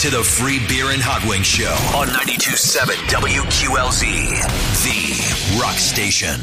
to the Free Beer and Hot Wings Show on 92.7 WQLZ, the rock station.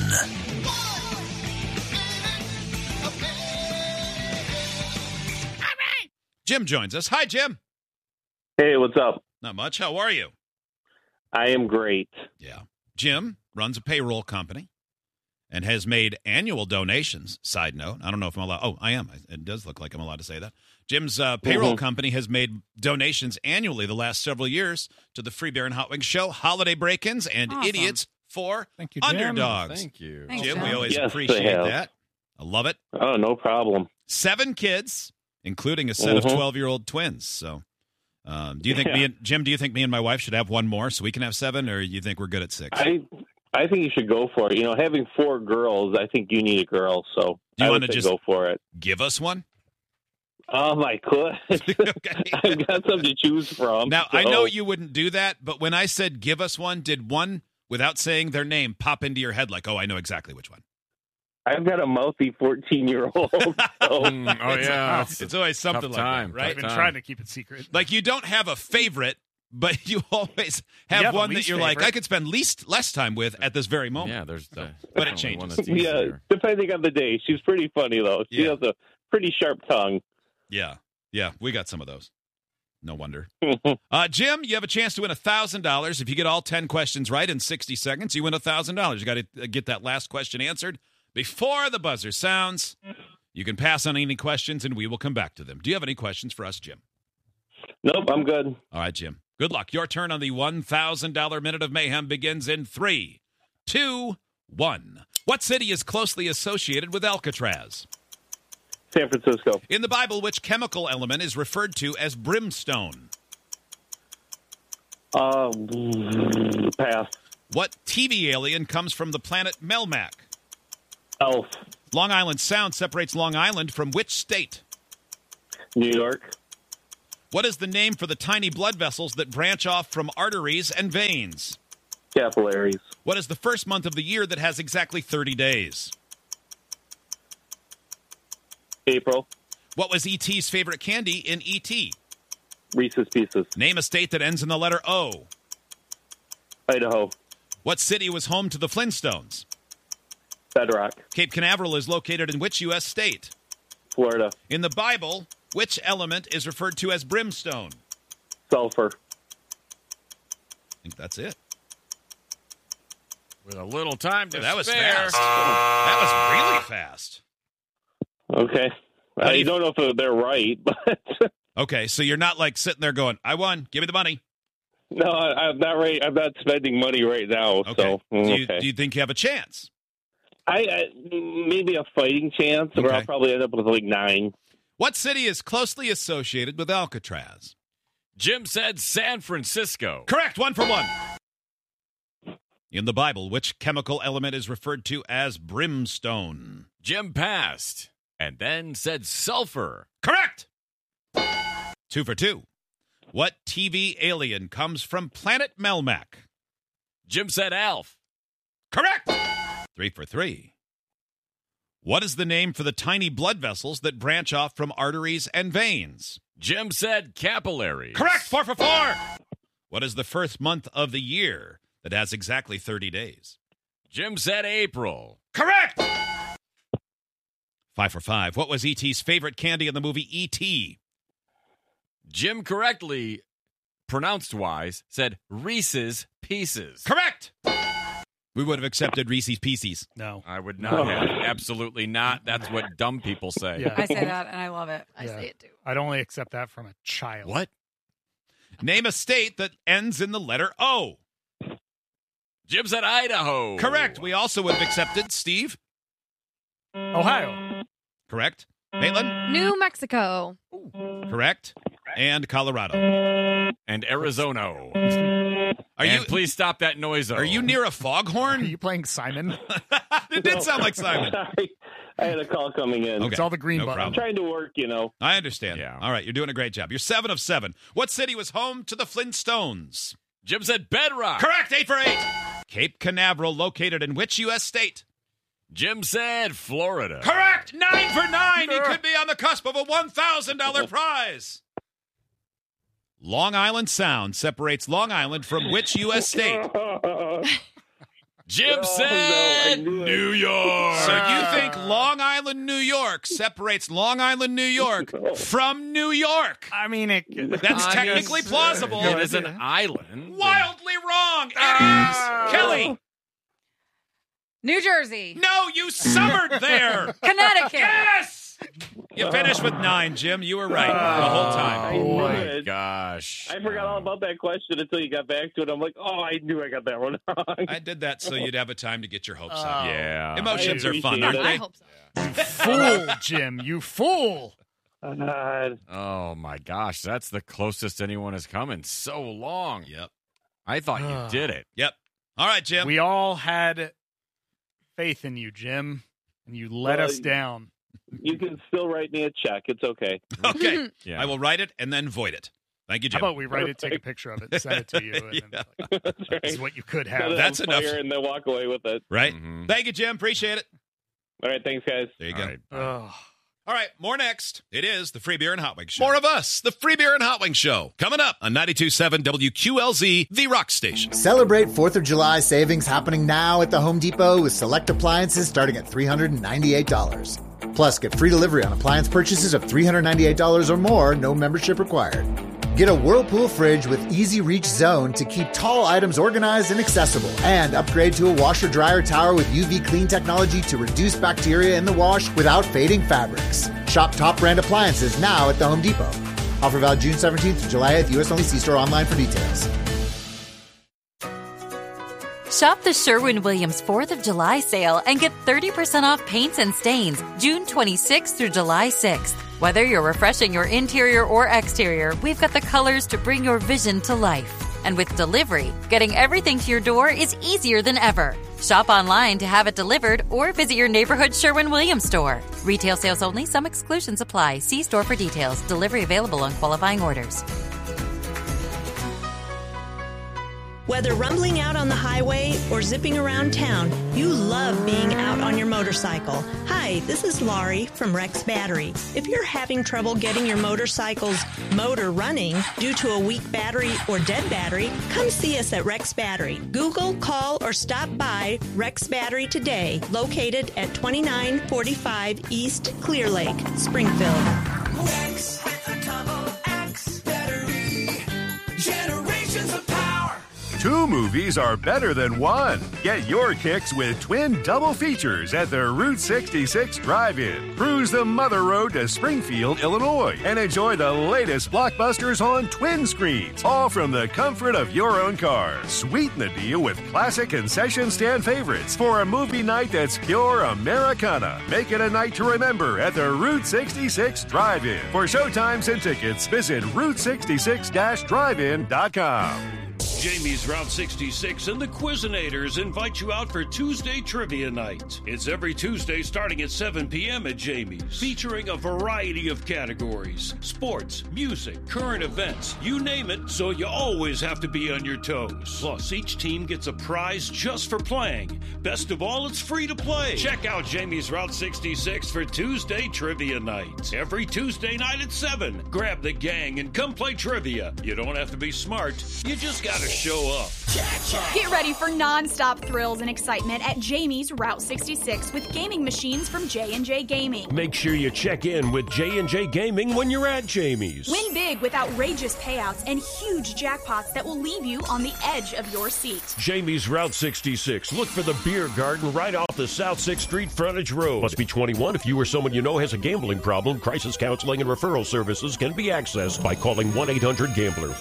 Jim joins us. Hi, Jim. Hey, what's up? Not much. How are you? I am great. Yeah. Jim runs a payroll company and has made annual donations. Side note, I don't know if I'm allowed. Oh, I am. It does look like I'm allowed to say that. Jim's payroll company has made donations annually the last several years to the Free Beer and Hot Wings Show, holiday break-ins, and Idiots for Thank you, Jim. Underdogs. Thank you. Thanks, Jim, Jim. we always Yes, appreciate they have. that. I love it. Oh, no problem. 7 kids, including a set of 12-year-old twins. So, do you think Jim? Do you think me and my wife should have one more so we can have 7, or you think we're good at 6? I think you should go for it. You know, having 4 girls, I think you need a girl. So Do you I want would to say just go for it. give us one? I could. Okay. I've got some to choose from. Now, so- I know you wouldn't do that, but when I said give us one, did one, without saying their name, pop into your head like, oh, I know exactly which one? I've got a mouthy 14-year-old. So. Yeah. It's always something tough like time. that, right? I've been Time. trying to keep it secret. Like you don't have a favorite, but you always have have a one that least you're like, favorite. I could spend less time with at this very moment. Yeah, there's but it definitely changes. one that's Yeah, easier. depending on the day. She's pretty funny, though. She Yeah. has a pretty sharp tongue. Yeah, we got some of those. No wonder. Jim, you have a chance to win $1,000. If you get all 10 questions right in 60 seconds, you win $1,000. You got to get that last question answered before the buzzer sounds. You can pass on any questions, and we will come back to them. Do you have any questions for us, Jim? Nope, I'm good. All right, Jim. Good luck. Your turn on the $1,000 Minute of Mayhem begins in 3, 2, 1. What city is closely associated with Alcatraz? San Francisco. In the Bible, which chemical element is referred to as brimstone? Pass. What TV alien comes from the planet Melmac? Elf. Long Island Sound separates Long Island from which state? New York. What is the name for the tiny blood vessels that branch off from arteries and veins? Capillaries. What is the first month of the year that has exactly 30 days? April. What was E.T.'s favorite candy in E.T.? Reese's Pieces. Name a state that ends in the letter O. Idaho. What city was home to the Flintstones? Bedrock. Cape Canaveral is located in which U.S. state? Florida. In the Bible, which element is referred to as brimstone? Sulfur. I think that's it. With a little time to That was spare. fast. That was really fast. Okay. How do I you- don't know if they're right, but Okay, so you're not like sitting there going, I won, give me the money. no, I'm not right. I'm not spending money right now. Okay. So Do you think you have a chance? I maybe a fighting chance, or Okay. I'll probably end up with like 9. What city is closely associated with Alcatraz? Jim said San Francisco. Correct, 1 for 1. In the Bible, which chemical element is referred to as brimstone? Jim passed and then said sulfur. Correct! 2 for 2. What TV alien comes from planet Melmac? Jim said Alf. Correct! 3 for 3. What is the name for the tiny blood vessels that branch off from arteries and veins? Jim said capillaries. Correct! 4 for 4. What is the first month of the year that has exactly 30 days? Jim said April. Correct! 5 for 5. What was E.T.'s favorite candy in the movie E.T.? Jim correctly, pronounced wise, said Reese's Pieces. Correct! We would have accepted Reese's Pieces. No. I would not have. Absolutely not. That's what dumb people say. Yeah. I say that, and I love it. I Yeah. say it too. I'd only accept that from a child. What? Name a state that ends in the letter O. Jim said Idaho. Correct. We also would have accepted Steve. Ohio. Correct. Maitland. New Mexico. Correct. And Colorado. And Arizona. Are And you please stop that noise. Are you near a Are foghorn? you playing Simon? It did sound like Simon. Sorry. I had a call coming in. Okay. It's all the green No button. I'm problem. trying to work, you know. I understand. Yeah. All right, you're doing a great job. You're 7 of 7. What city was home to the Flintstones? Jim said Bedrock. Correct. 8 for 8. Cape Canaveral, located in which U.S. state? Jim said Florida. Correct. 9 for 9. You could be on the cusp of a $1,000 prize. Long Island Sound separates Long Island from which U.S. state? Jim I said knew it. New York. So you think Long Island, New York separates Long Island, New York from New York? I mean, That's technically plausible. It is an island. Wildly wrong. It is. Kelly. New Jersey. No, you summered there. Connecticut. Yes. You finished with 9, Jim. You were right the whole time. knew Oh my it. gosh. I forgot all about that question until you got back to it. I'm like, oh, I knew I got that one wrong. I did that so you'd have a time to get your hopes up. Yeah. Emotions are fun, I aren't I they? hope so. fool, Jim. You fool. God. Oh my gosh, that's the closest anyone has come in so long. Yep. I thought you did it. Yep. All right, Jim. We all had faith in you, Jim, and you let Well, us down. You can still write me a check. It's okay. Okay. Yeah. I will write it and then void it. Thank you, How Jim. about we write it, take a picture of it, send it to you, and then Yeah. like, That's right. this is what you could Set have. it That's on enough. fire and then walk away with it. Right? Mhm. Thank you, Jim. Appreciate it. All right. Thanks, guys. There you All go. right. Ugh. All right, more next. It is the Free Beer and Hot Wings Show. More of us, the Free Beer and Hot Wings Show. Coming up on 92.7 WQLZ, the Rock Station. Celebrate 4th of July savings happening now at the Home Depot with select appliances starting at $398. Plus, get free delivery on appliance purchases of $398 or more, no membership required. Get a Whirlpool fridge with easy reach zone to keep tall items organized and accessible. And upgrade to a washer-dryer tower with UV clean technology to reduce bacteria in the wash without fading fabrics. Shop top brand appliances now at the Home Depot. Offer valid June 17th to July 8th. U.S. only. See store online for details. Shop the Sherwin-Williams 4th of July sale and get 30% off paints and stains June 26th through July 6th. Whether you're refreshing your interior or exterior, we've got the colors to bring your vision to life. And with delivery, getting everything to your door is easier than ever. Shop online to have it delivered or visit your neighborhood Sherwin-Williams store. Retail sales only. Some exclusions apply. See store for details. Delivery available on qualifying orders. Whether rumbling out on the highway or zipping around town, you love being out on your motorcycle. Hi, this is Laurie from Rex Battery. If you're having trouble getting your motorcycle's motor running due to a weak battery or dead battery, come see us at Rex Battery. Google, call, or stop by Rex Battery today, located at 2945 East Clear Lake, Springfield. Rex with a double X battery. Generations of power. 2 movies are better than 1. Get your kicks with twin double features at the Route 66 Drive-In. Cruise the Mother Road to Springfield, Illinois, and enjoy the latest blockbusters on twin screens, all from the comfort of your own car. Sweeten the deal with classic concession stand favorites for a movie night that's pure Americana. Make it a night to remember at the Route 66 Drive-In. For showtimes and tickets, visit Route66-drivein.com. Jamie's Route 66 and the Quizinators invite you out for Tuesday Trivia Night. It's every Tuesday starting at 7 p.m. at Jamie's, featuring a variety of categories: sports, music, current events, you name it, so you always have to be on your toes. Plus, each team gets a prize just for playing. Best of all, it's free to play. Check out Jamie's Route 66 for Tuesday Trivia Night. Every Tuesday night at 7. Grab the gang and come play trivia. You don't have to be smart. You just gotta show up. Get ready for non-stop thrills and excitement at Jamie's Route 66 with gaming machines from J&J Gaming. Make sure you check in with J&J Gaming when you're at Jamie's. Win big with outrageous payouts and huge jackpots that will leave you on the edge of your seat. Jamie's Route 66. Look for the beer garden right off the South 6th Street frontage road. Must be 21. If you or someone you know has a gambling problem, crisis counseling and referral services can be accessed by calling 1-800-GAMBLER.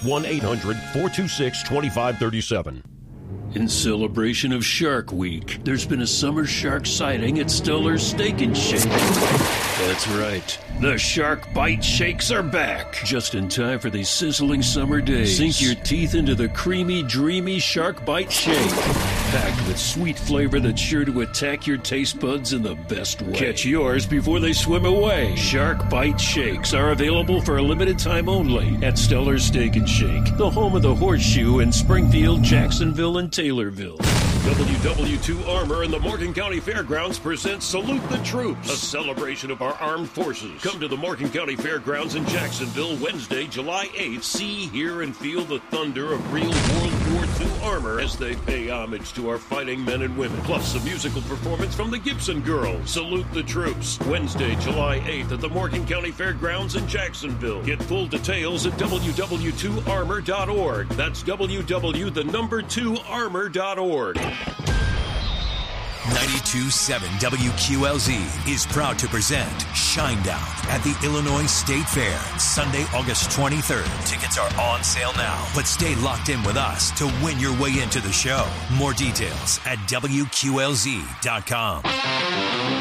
1-800-426-2537. In celebration of Shark Week, there's been a summer shark sighting at Stellar's Steak and Shake. That's right. The Shark Bite Shakes are back. Just in time for these sizzling summer days. Sink your teeth into the creamy, dreamy Shark Bite Shake. Packed with sweet flavor that's sure to attack your taste buds in the best way. Catch yours before they swim away. Shark Bite Shakes are available for a limited time only at Stellar's Steak and Shake, the home of the Horseshoe in Springfield, Jacksonville, and Taylorville. WW2 Armor and the Morgan County Fairgrounds presents Salute the Troops, a celebration of our our armed forces. Come to the Morgan County Fairgrounds in Jacksonville Wednesday, July 8th. See, hear, and feel the thunder of real World War II armor as they pay homage to our fighting men and women. Plus, a musical performance from the Gibson Girls. Salute the troops. Wednesday, July 8th at the Morgan County Fairgrounds in Jacksonville. Get full details at www.2armor.org. That's www.2armor.org. 92.7 WQLZ is proud to present Shinedown at the Illinois State Fair, Sunday, August 23rd. Tickets are on sale now, but stay locked in with us to win your way into the show. More details at WQLZ.com.